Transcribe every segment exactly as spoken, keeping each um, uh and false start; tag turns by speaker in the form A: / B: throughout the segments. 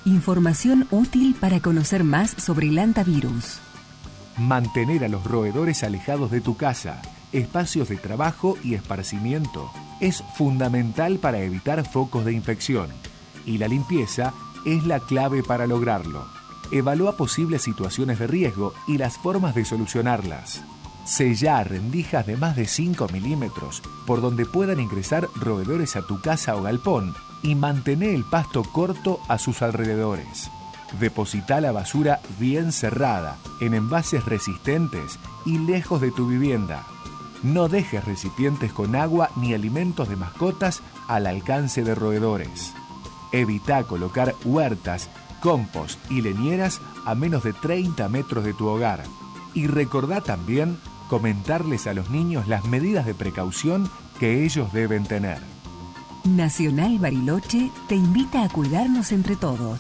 A: Información útil para conocer más sobre el hantavirus.
B: Mantener a los roedores alejados de tu casa, espacios de trabajo y esparcimiento es fundamental para evitar focos de infección. Y la limpieza es la clave para lograrlo. Evalúa posibles situaciones de riesgo y las formas de solucionarlas. Sella rendijas de más de cinco milímetros por donde puedan ingresar roedores a tu casa o galpón y mantén el pasto corto a sus alrededores. Deposita la basura bien cerrada, en envases resistentes y lejos de tu vivienda. No dejes recipientes con agua ni alimentos de mascotas al alcance de roedores. Evita colocar huertas, compost y leñeras a menos de treinta metros de tu hogar. Y recordá también comentarles a los niños las medidas de precaución que ellos deben tener.
A: Nacional Bariloche te invita a cuidarnos entre todos.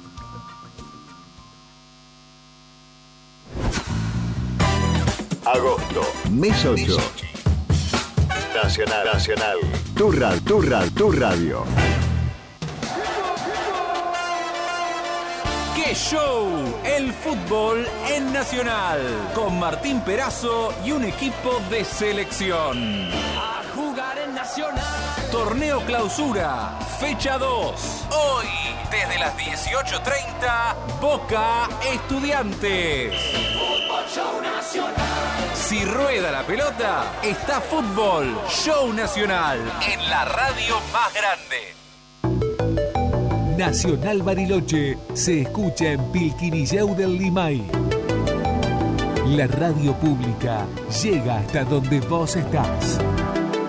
C: Agosto, mes ocho. Nacional, Nacional. Tu radio, tu radio, tu radio.
D: ¡Qué show! El fútbol en Nacional. Con Martín Perazo y un equipo de selección.
E: A jugar en Nacional.
D: Torneo Clausura, fecha dos. Hoy, desde las dieciocho treinta, Boca Estudiantes.
E: Fútbol Show Nacional.
D: Si rueda la pelota, está Fútbol Show Nacional en la radio más grande.
B: Nacional Bariloche se escucha en Pilquinilleu del Limay. La radio pública llega hasta donde vos estás.